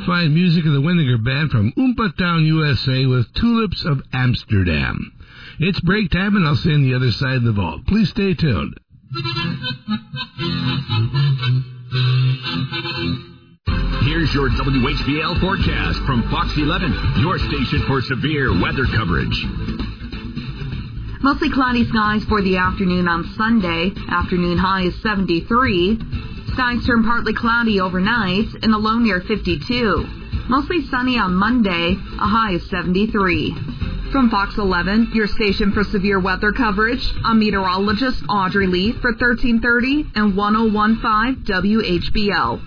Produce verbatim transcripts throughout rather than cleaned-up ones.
fine music of the Windiger Band from Oompa Town, U S A with Tulips of Amsterdam. It's break time, and I'll see you on the other side of the vault. Please stay tuned. Here's your W H B L forecast from Fox eleven, your station for severe weather coverage. Mostly cloudy skies for the afternoon on Sunday. Afternoon high is seventy-three. Skies turn partly cloudy overnight and a low near fifty-two. Mostly sunny on Monday, a high of seventy-three. From Fox eleven, your station for severe weather coverage, I'm meteorologist Audrey Lee for thirteen thirty and ten fifteen W H B L.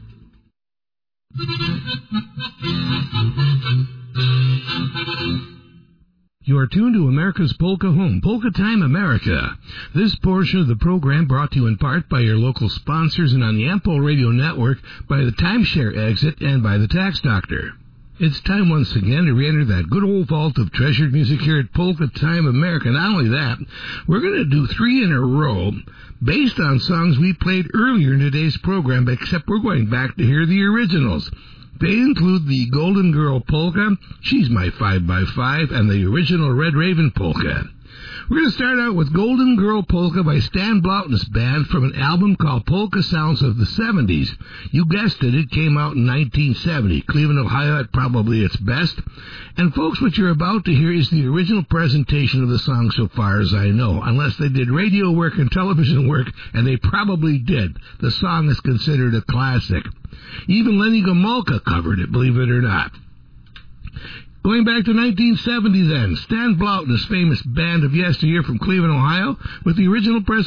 You are tuned to America's Polka Home, Polka Time America. This portion of the program brought to you in part by your local sponsors and on the Ampol Radio Network by the Timeshare Exit and by the Tax Doctor. It's time once again to re-enter that good old vault of treasured music here at Polka Time America. Not only that, we're going to do three in a row based on songs we played earlier in today's program, except we're going back to hear the originals. They include the Golden Girl Polka, She's My five by five, and the original Red Raven Polka. We're going to start out with Golden Girl Polka by Stan Blautin's band from an album called Polka Sounds of the seventies. You guessed it, it came out in nineteen seventy. Cleveland, Ohio at probably its best. And folks, what you're about to hear is the original presentation of the song so far as I know. Unless they did radio work and television work, and they probably did. The song is considered a classic. Even Lenny Gomulka covered it, believe it or not. Going back to nineteen seventy then, Stan Blautin's famous band of yesteryear from Cleveland, Ohio, with the original presentation